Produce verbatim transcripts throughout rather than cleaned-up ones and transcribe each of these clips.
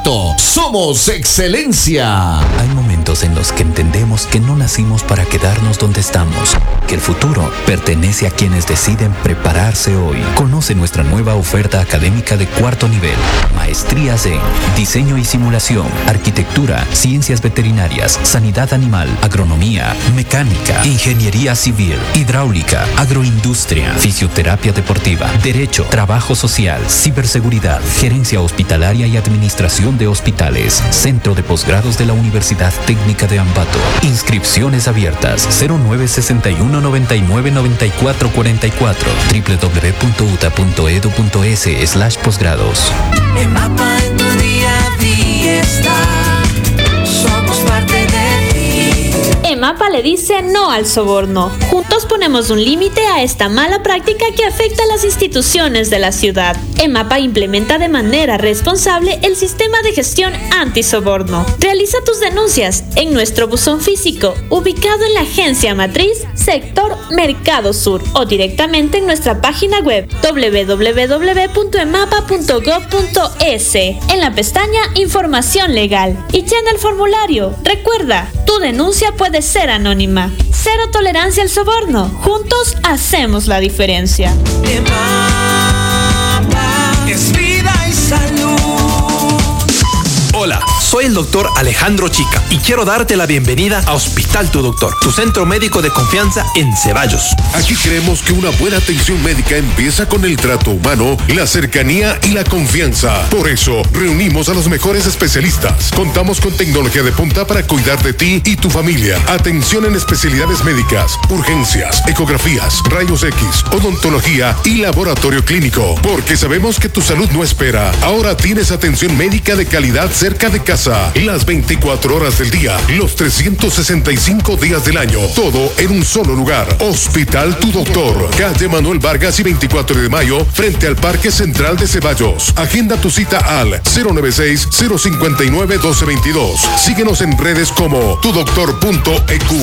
Ambato. Somos excelencia. Hay momentos en los que entendemos que no nacimos para quedarnos donde estamos, que el futuro pertenece a quienes deciden prepararse hoy. Conoce nuestra nueva oferta académica de cuarto nivel. Maestrías en Diseño y Simulación, Arquitectura, Ciencias Veterinarias, Sanidad Animal, Agronomía, Mecánica, Ingeniería Civil, Hidráulica, Agroindustria, Fisioterapia Deportiva, Derecho, Trabajo Social, Ciberseguridad, Gerencia Hospitalaria y Administración de Hospitales. Centro de Posgrados de la Universidad Técnica de Ambato. Inscripciones abiertas. cero nueve seis uno nueve nueve nueve cuatro cuatro cuatro. w w w punto u t a punto e d u punto e s slash posgrados. EMAPA en tu día a día está. Somos parte de ti. EMAPA le dice no al soborno. Juntos ponemos un límite a esta mala práctica que afecta a las instituciones de la ciudad. EMAPA implementa de manera responsable el sistema de gestión antisoborno. Realiza tus denuncias en nuestro buzón físico, ubicado en la agencia matriz, sector Mercado Sur, o directamente en nuestra página web w w w punto emapa punto gob punto es, en la pestaña Información Legal, y llena el formulario. Recuerda, tu denuncia puede ser anónima. Cero tolerancia al soborno. Juntos hacemos la diferencia. EMAPA es vida y salud. Hola, soy el doctor Alejandro Chica y quiero darte la bienvenida a Hospital Tu Doctor, tu centro médico de confianza en Ceballos. Aquí creemos que una buena atención médica empieza con el trato humano, la cercanía y la confianza. Por eso, reunimos a los mejores especialistas. Contamos con tecnología de punta para cuidar de ti y tu familia. Atención en especialidades médicas, urgencias, ecografías, rayos X, odontología y laboratorio clínico. Porque sabemos que tu salud no espera. Ahora tienes atención médica de calidad cerca de casa, las veinticuatro horas del día, los trescientos sesenta y cinco días del año, todo en un solo lugar. Hospital Tu Doctor, calle Manuel Vargas y veinticuatro de mayo, frente al Parque Central de Ceballos. Agenda tu cita al cero nueve seis cero cinco nueve uno dos dos dos. Síguenos en redes como tu doctor punto e cu.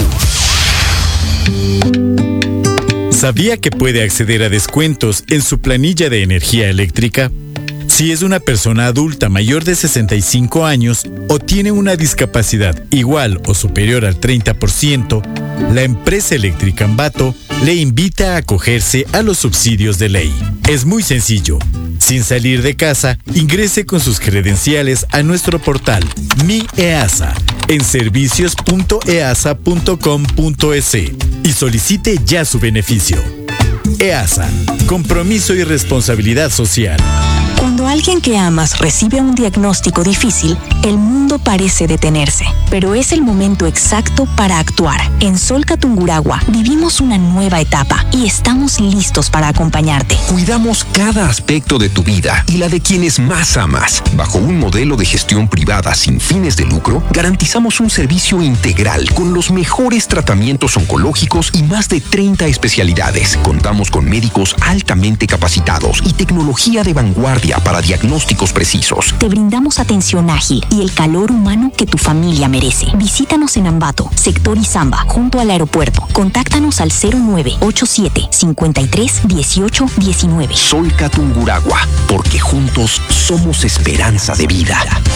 ¿Sabía que puede acceder a descuentos en su planilla de energía eléctrica? Si es una persona adulta mayor de sesenta y cinco años o tiene una discapacidad igual o superior al treinta por ciento, la empresa eléctrica Ambato le invita a acogerse a los subsidios de ley. Es muy sencillo. Sin salir de casa, ingrese con sus credenciales a nuestro portal Mi EASA en servicios punto easa punto com punto es y solicite ya su beneficio. EASA, compromiso y responsabilidad social. Cuando alguien que amas recibe un diagnóstico difícil, el mundo parece detenerse, pero es el momento exacto para actuar. En Solca Tungurahua vivimos una nueva etapa y estamos listos para acompañarte. Cuidamos cada aspecto de tu vida y la de quienes más amas. Bajo un modelo de gestión privada sin fines de lucro, garantizamos un servicio integral con los mejores tratamientos oncológicos y más de treinta especialidades. Contamos con médicos altamente capacitados y tecnología de vanguardia para diagnósticos precisos. Te brindamos atención ágil y el calor humano que tu familia merece. Visítanos en Ambato, sector Izamba, junto al aeropuerto. Contáctanos al cero nueve ocho siete cinco tres uno ocho uno nueve. Solca Tungurahua, porque juntos somos esperanza de vida.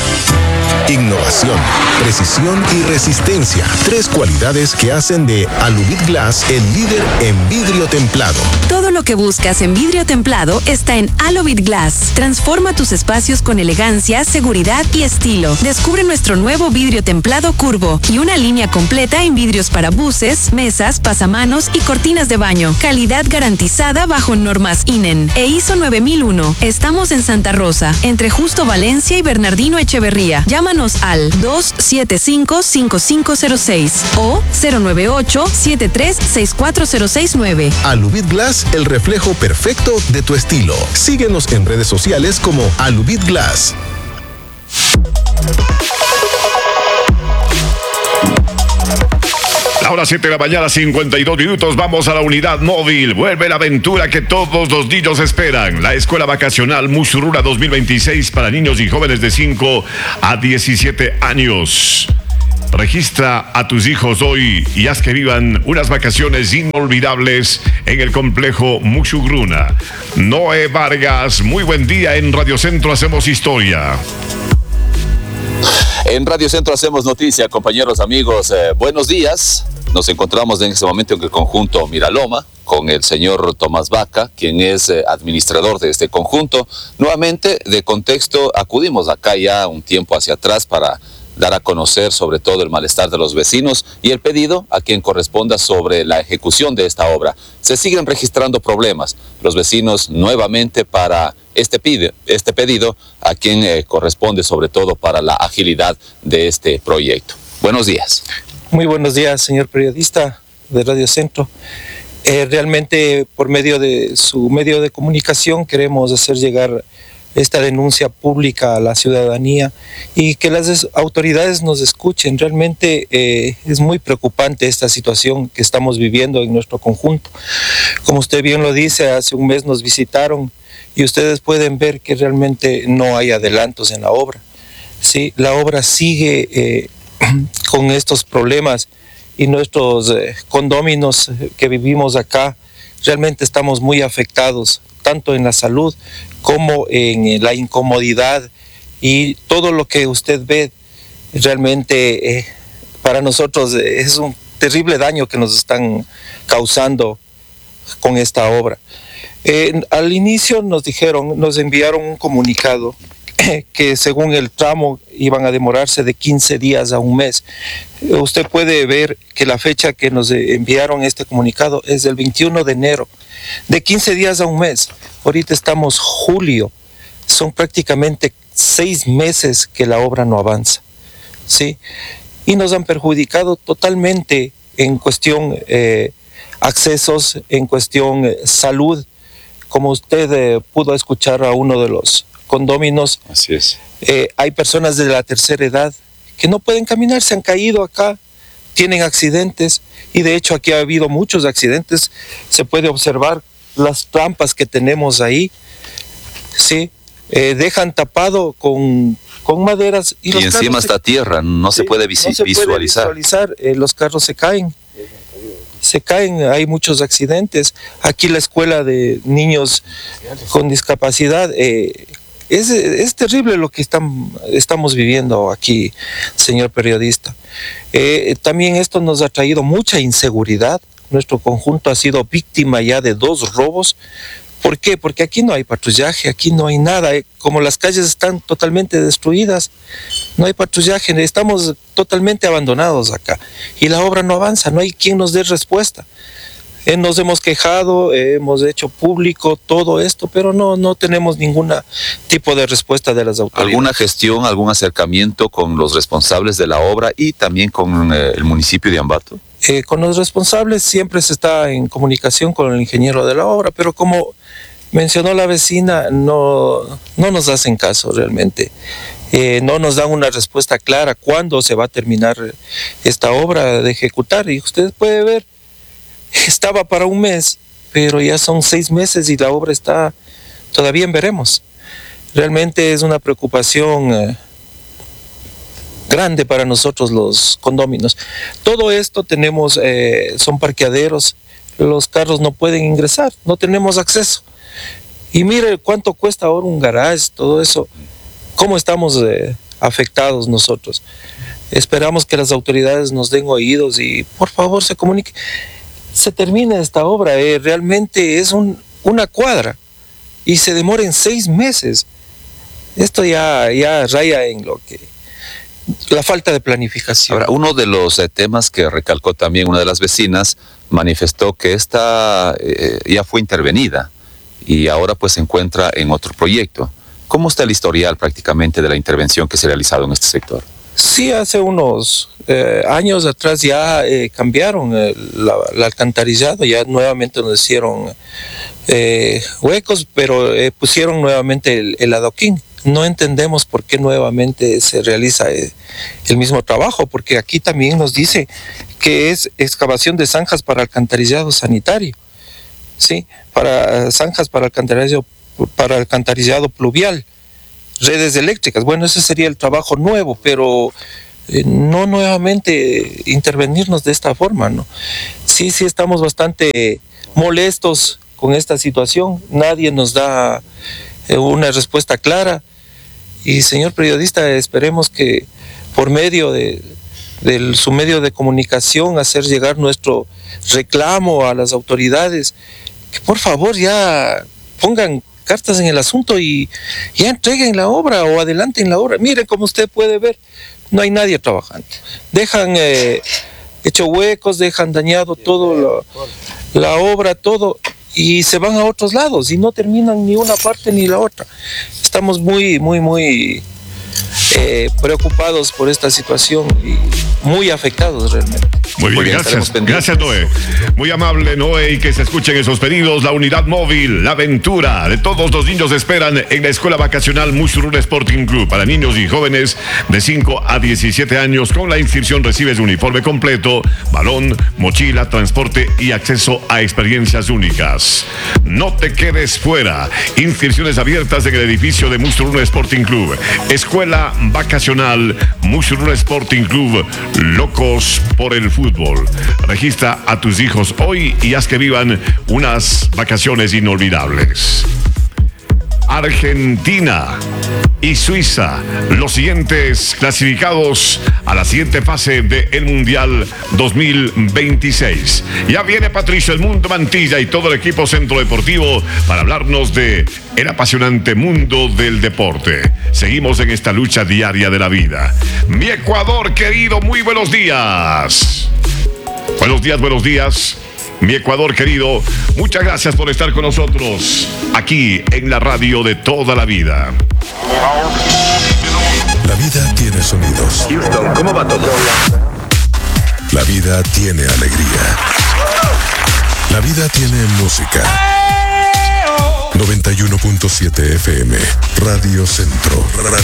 Innovación, precisión y resistencia. Tres cualidades que hacen de Alubit Glass el líder en vidrio templado. Todo lo que buscas en vidrio templado está en Alubit Glass. Transforma tus espacios con elegancia, seguridad y estilo. Descubre nuestro nuevo vidrio templado curvo y una línea completa en vidrios para buses, mesas, pasamanos y cortinas de baño. Calidad garantizada bajo normas I N E N e I S O nueve mil uno. Estamos en Santa Rosa, entre Justo Valencia y Bernardino Echeverría. Llámanos al dos siete cinco cinco cinco cero seis o cero nueve ocho siete tres seis cuatro cero seis nueve. Alubit Glass, el reflejo perfecto de tu estilo. Síguenos en redes sociales como Alubit Glass. La hora siete de la mañana, cincuenta y dos minutos. Vamos a la unidad móvil. Vuelve la aventura que todos los niños esperan. La escuela vacacional Musurruna dos mil veintiséis para niños y jóvenes de cinco a diecisiete años. Registra a tus hijos hoy y haz que vivan unas vacaciones inolvidables en el complejo Musurruna. Noé Vargas, muy buen día en Radio Centro, hacemos historia. En Radio Centro hacemos noticia, compañeros, amigos, eh, buenos días. Nos encontramos en este momento en el conjunto Miraloma con el señor Tomás Vaca, quien es eh, administrador de este conjunto. Nuevamente, de contexto, acudimos acá ya un tiempo hacia atrás para dar a conocer sobre todo el malestar de los vecinos y el pedido a quien corresponda sobre la ejecución de esta obra. Se siguen registrando problemas. Los vecinos nuevamente para este, pide, este pedido a quien eh, corresponde sobre todo para la agilidad de este proyecto. Buenos días. Muy buenos días, señor periodista de Radio Centro. Eh, realmente por medio de su medio de comunicación queremos hacer llegar esta denuncia pública a la ciudadanía y que las autoridades nos escuchen. Realmente eh, es muy preocupante esta situación que estamos viviendo en nuestro conjunto. Como usted bien lo dice, hace un mes nos visitaron y ustedes pueden ver que realmente no hay adelantos en la obra. Sí, la obra sigue eh, con estos problemas y nuestros eh, condóminos que vivimos acá realmente estamos muy afectados, tanto en la salud como en la incomodidad y todo lo que usted ve realmente eh, para nosotros es un terrible daño que nos están causando con esta obra. Eh, al inicio nos dijeron, nos enviaron un comunicado que según el tramo iban a demorarse de quince días a un mes. Usted puede ver que la fecha que nos enviaron este comunicado es del veintiuno de enero, de quince días a un mes. Ahorita estamos julio, son prácticamente seis meses que la obra no avanza, ¿sí? Y nos han perjudicado totalmente en cuestión eh, accesos, en cuestión eh, salud. Como usted eh, pudo escuchar a uno de los condóminos, así es. Eh, hay personas de la tercera edad que no pueden caminar, se han caído acá, tienen accidentes y de hecho aquí ha habido muchos accidentes. Se puede observar las trampas que tenemos ahí, sí, eh, dejan tapado con, con maderas y, y los encima está se, tierra, no sí, se puede visi- no se visualizar. Puede visualizar eh, los carros se caen. Se caen, hay muchos accidentes. Aquí la escuela de niños con discapacidad, eh, es, es terrible lo que están, estamos viviendo aquí, señor periodista. Eh, también esto nos ha traído mucha inseguridad. Nuestro conjunto ha sido víctima ya de dos robos. ¿Por qué? Porque aquí no hay patrullaje, aquí no hay nada. Como las calles están totalmente destruidas, no hay patrullaje, estamos totalmente abandonados acá. Y la obra no avanza, no hay quien nos dé respuesta. Eh, nos hemos quejado, eh, hemos hecho público todo esto, pero no, no tenemos ningún tipo de respuesta de las autoridades. ¿Alguna gestión, algún acercamiento con los responsables de la obra y también con eh, el municipio de Ambato? Eh, con los responsables siempre se está en comunicación con el ingeniero de la obra, pero como mencionó la vecina, no, no nos hacen caso realmente. Eh, no nos dan una respuesta clara cuándo se va a terminar esta obra de ejecutar. Y usted puede ver, estaba para un mes, pero ya son seis meses y la obra está todavía en veremos. Realmente es una preocupación eh, grande para nosotros los condóminos. Todo esto tenemos, eh, son parqueaderos, los carros no pueden ingresar, no tenemos acceso. Y mire cuánto cuesta ahora un garage, todo eso, cómo estamos eh, afectados nosotros. Esperamos que las autoridades nos den oídos y por favor se comunique. Se termina esta obra, eh, realmente es un, una cuadra y se demora en seis meses. Esto ya, ya raya en lo que la falta de planificación. Ahora, uno de los eh, temas que recalcó también una de las vecinas manifestó que esta eh, ya fue intervenida y ahora pues se encuentra en otro proyecto. ¿Cómo está el historial prácticamente de la intervención que se ha realizado en este sector? Sí, hace unos eh, años atrás ya eh, cambiaron el la, alcantarillado, ya nuevamente nos hicieron eh, huecos, pero eh, pusieron nuevamente el, el adoquín. No entendemos por qué nuevamente se realiza eh, el mismo trabajo, porque aquí también nos dice que es excavación de zanjas para alcantarillado sanitario, ¿sí? Para zanjas para alcantarillado, para alcantarillado pluvial. Redes eléctricas, bueno, ese sería el trabajo nuevo, pero eh, no nuevamente intervenirnos de esta forma, ¿no? Sí, sí estamos bastante molestos con esta situación, nadie nos da eh, una respuesta clara y señor periodista, esperemos que por medio de, de su medio de comunicación hacer llegar nuestro reclamo a las autoridades, que por favor ya pongan cartas en el asunto y ya entreguen la obra o adelanten la obra. Miren, como usted puede ver, no hay nadie trabajando. Dejan eh, hecho huecos, dejan dañado todo lo, la obra, todo, y se van a otros lados y no terminan ni una parte ni la otra. Estamos muy, muy, muy eh, preocupados por esta situación y muy afectados realmente. Muy bien, Muy bien gracias. Gracias, Noé. Muy amable, Noé, y que se escuchen esos pedidos. La unidad móvil, la aventura de todos los niños esperan en la Escuela Vacacional Mushuruna Sporting Club para niños y jóvenes de cinco a diecisiete años. Con la inscripción recibes uniforme completo, balón, mochila, transporte y acceso a experiencias únicas. No te quedes fuera. Inscripciones abiertas en el edificio de Mushuruna Sporting Club. Escuela Vacacional Mushuruna Sporting Club. Locos por el fútbol. Registra a tus hijos hoy y haz que vivan unas vacaciones inolvidables. Argentina y Suiza, los siguientes clasificados a la siguiente fase del Mundial dos mil veintiséis. Ya viene Patricio El Mundo Mantilla y todo el equipo Centro Deportivo para hablarnos de el apasionante mundo del deporte. Seguimos en esta lucha diaria de la vida. Mi Ecuador querido, muy buenos días. Buenos días, buenos días. Mi Ecuador querido, muchas gracias por estar con nosotros aquí en la radio de toda la vida. La vida tiene sonidos. Houston, ¿cómo va todo? La vida tiene alegría. La vida tiene música. noventa y uno punto siete F M, Radio Centro. Radio